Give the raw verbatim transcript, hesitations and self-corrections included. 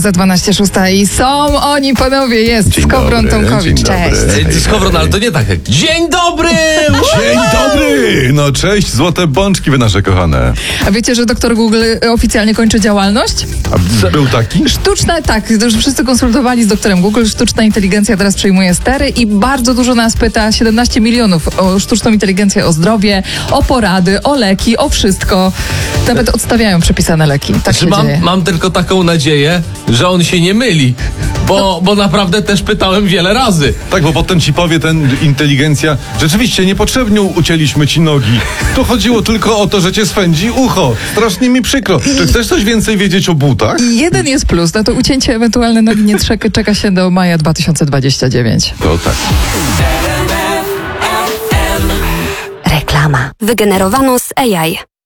za dwanaście szósta i są oni, panowie, jest Dzień Skowron dobry, Tomkowicz, dzień cześć. dobry. Ej, Skowron, ale to nie tak jak dzień dobry! Dzień dobry! No cześć, złote bączki wy nasze kochane. A wiecie, że doktor Google oficjalnie kończy działalność? A był taki? Sztuczna, tak, już wszyscy konsultowali z doktorem Google, sztuczna inteligencja teraz przejmuje stery i bardzo dużo nas pyta, siedemnaście milionów, o sztuczną inteligencję, o zdrowie, o porady, o leki, o wszystko. Nawet odstawiają przepisane leki. Tak Znaczy, się mam, dzieje. mam tylko taką nadzieję, że on się nie myli, bo, bo naprawdę też pytałem wiele razy. Tak, bo potem ci powie ten inteligencja, rzeczywiście niepotrzebnie ucięliśmy ci nogi. Tu chodziło tylko o to, że cię swędzi ucho. Strasznie mi przykro. Czy chcesz coś więcej wiedzieć o butach? I jeden jest plus, no to ucięcie ewentualne nogi nie czeka, czeka się do maja dwa tysiące dwudziestego dziewiątego. To tak. Reklama. Wygenerowano z A I.